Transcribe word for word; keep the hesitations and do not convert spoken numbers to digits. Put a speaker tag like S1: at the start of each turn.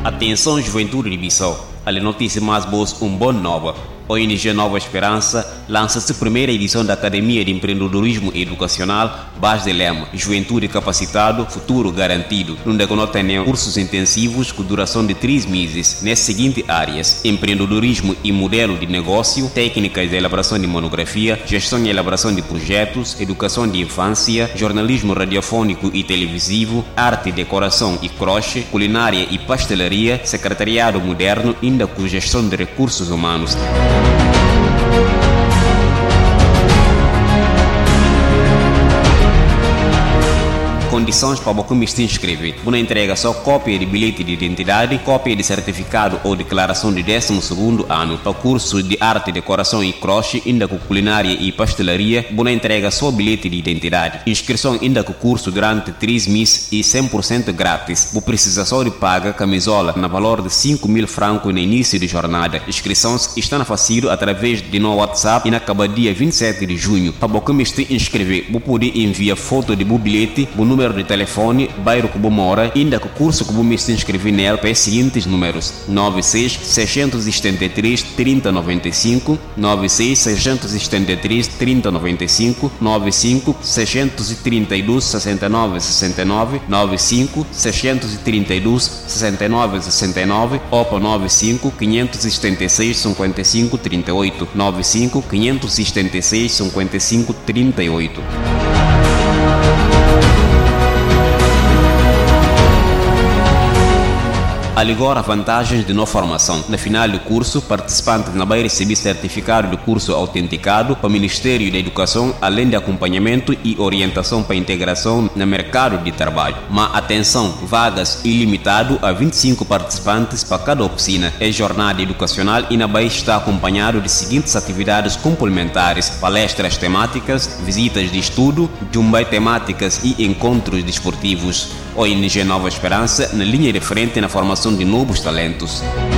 S1: Atenção, juventude de Bissau. A notícia mais boa, um bom nova. A O N G Nova Esperança lança-se a primeira edição da Academia de Empreendedorismo Educacional Base de Lema, Juventude Capacitado, Futuro Garantido, onde nós temos cursos intensivos com duração de três meses nas seguintes áreas: empreendedorismo e modelo de negócio, técnicas de elaboração de monografia, gestão e elaboração de projetos, educação de infância, jornalismo radiofônico e televisivo, arte, decoração e crochê, culinária e pastelaria, secretariado moderno, ainda com gestão de recursos humanos. Condições para você se inscrever. Você entrega só cópia de bilhete de identidade, cópia de certificado ou declaração de décimo segundo ano. Para curso de arte, decoração e crochê, ainda com culinária e pastelaria, você entrega só bilhete de identidade. Inscrição ainda com curso durante três meses e cem por cento grátis. Você precisa só de paga camisola na valor de cinco mil francos no início de jornada. Inscrições estão facilis através de no WhatsApp e na acaba dia vinte e sete de junho. Para você se inscrever, você pode enviar foto de seu bilhete, o número de telefone, bairro que você mora, ainda que o curso que você se inscrever nele para os seguintes números: nove seis, seis sete três, três zero nove cinco, nove seis, seis sete três, três zero nove cinco, nove cinco, seis três dois, seis nove seis nove, nove cinco, seis três dois, seis nove seis nove ou para nove cinco, cinco sete seis, cinco cinco três oito, nove cinco, cinco sete seis, cinco cinco três oito. Agora, vantagens de nova formação. Na final do curso, participantes não vai receber certificado de curso autenticado para o Ministério da Educação, além de acompanhamento e orientação para integração no mercado de trabalho. Mas atenção, vagas ilimitado a vinte e cinco participantes para cada oficina. É jornada educacional e não vai estar acompanhado de seguintes atividades complementares: palestras temáticas, visitas de estudo, jumbai temáticas e encontros desportivos. O O N G Nova Esperança na linha de frente na formação de novos talentos.